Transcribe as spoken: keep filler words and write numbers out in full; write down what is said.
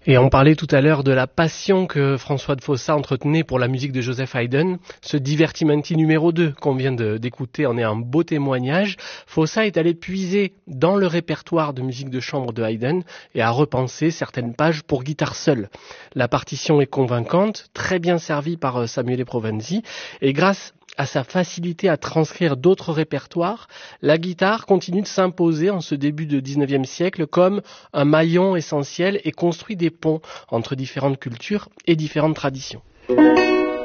Et on parlait tout à l'heure de la passion que François de Fossat entretenait pour la musique de Joseph Haydn. Ce Divertimenti numéro deux qu'on vient de, d'écouter en est un beau témoignage. Fossat est allé puiser dans le répertoire de musique de chambre de Haydn et a repensé certaines pages pour guitare seule. La partition est convaincante, très bien servie par Samuele Provenzi, et grâce à sa facilité à transcrire d'autres répertoires, la guitare continue de s'imposer en ce début de dix-neuvième siècle comme un maillon essentiel et construit des ponts entre différentes cultures et différentes traditions.